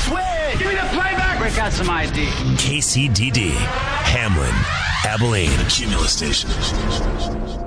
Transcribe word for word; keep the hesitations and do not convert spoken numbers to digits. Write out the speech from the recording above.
Switch! Give me the playback! Break out some I D. K C D D. Hamlin. Abilene. Cumulus Station.